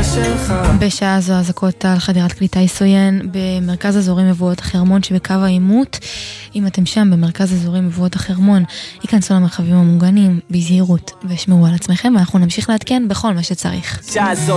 בשעה זו הזקות על חדירת קליטה יסוין במרכז אזורי מבואות החרמון שבקו העימות. אם אתם שם במרכז אזורי מבואות החרמון, ייכנסו למרחבים המוגנים בזהירות ושמרו על עצמכם, ואנחנו נמשיך לעדכן בכל מה שצריך.